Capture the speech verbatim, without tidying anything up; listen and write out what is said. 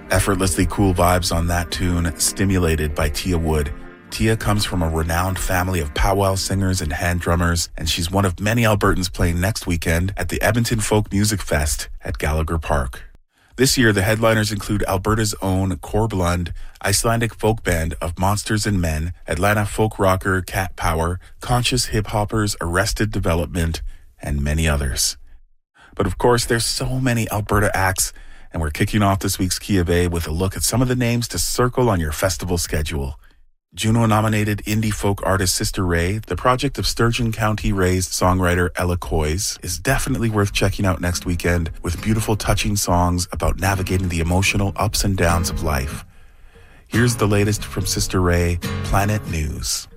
Effortlessly cool vibes on that tune, Stimulated by Tia Wood. Tia comes from a renowned family of powwow singers and hand drummers, and she's one of many Albertans playing next weekend at the Edmonton Folk Music Fest at Gallagher Park. This year, the headliners include Alberta's own Corblund, Icelandic folk band of Monsters and Men, Atlanta folk rocker Cat Power, conscious hip-hoppers Arrested Development, and many others. But of course, there's so many Alberta acts, and we're kicking off this week's Key of A with a look at some of the names to circle on your festival schedule. Juno-nominated indie folk artist Sister Ray, the project of Sturgeon County-raised songwriter Ella Coys, is definitely worth checking out next weekend with beautiful, touching songs about navigating the emotional ups and downs of life. Here's the latest from Sister Ray, Planet News.